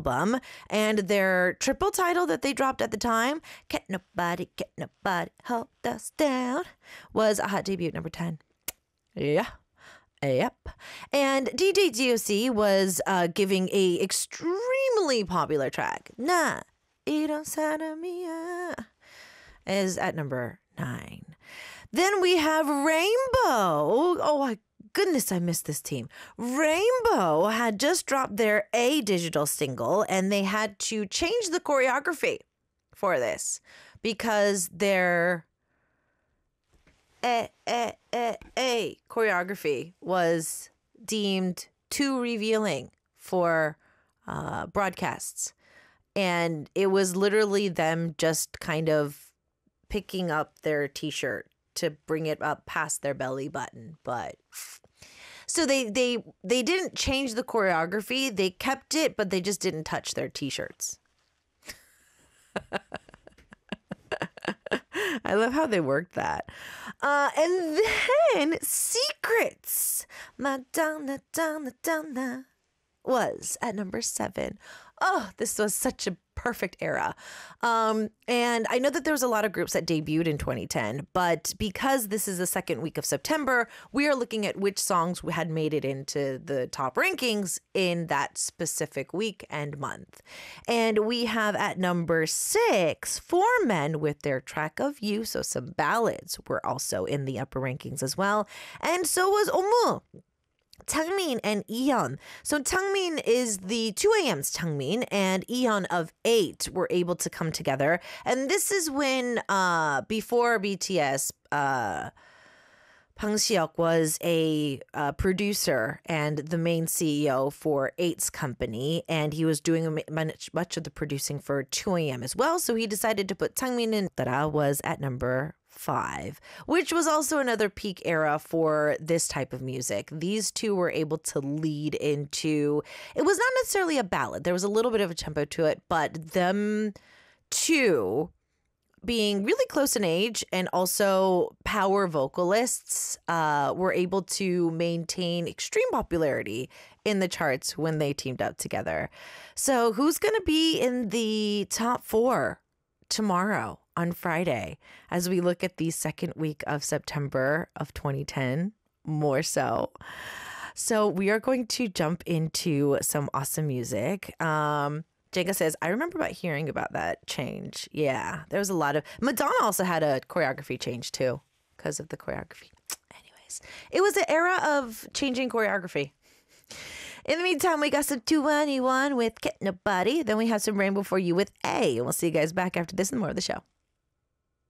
album, and their triple title that they dropped at the time, Can't Nobody Hold Us Down, was a hot debut, number 10. Yeah. Yep. And DJ DOC was giving a extremely popular track, Nah, It Don't Sound Me, is at number 9. Then we have Rainbow. Oh, my goodness, I missed this team. Rainbow had just dropped their A digital single, and they had to change the choreography for this because their choreography was deemed too revealing for broadcasts. And it was literally them just kind of picking up their t-shirt to bring it up past their belly button. But so they didn't change the choreography. They kept it, but they just didn't touch their t-shirts. I love how they worked that. And then Secrets, Madonna, was at number 7. Oh, this was such a perfect era. And I know that there was a lot of groups that debuted in 2010, but because this is the second week of September, we are looking at which songs had made it into the top rankings in that specific week and month. And we have at number 6, 4 Men with their Track of You. So some ballads were also in the upper rankings as well. And so was Omu, Changmin and Eon. So Changmin is the 2AM's Changmin, and Eon of 8 were able to come together. And this is when, before BTS, Bang Si-hyuk was a producer and the main CEO for 8's company, and he was doing much of the producing for 2AM as well. So he decided to put Changmin in. Tara was at number 5, which was also another peak era for this type of music. These two were able to lead into, it was not necessarily a ballad. There was a little bit of a tempo to it, but them two being really close in age and also power vocalists were able to maintain extreme popularity in the charts when they teamed up together. So who's going to be in the top 4 tomorrow on Friday as we look at the second week of September of 2010 more so? So we are going to jump into some awesome music. Jenga says, I remember hearing about that change. Yeah, there was a lot of... Madonna also had a choreography change too because of the choreography. Anyways, it was an era of changing choreography. In the meantime, we got some 2NE1 with Get Nobody. Then we have some Rainbow for you with A. And we'll see you guys back after this and more of the show.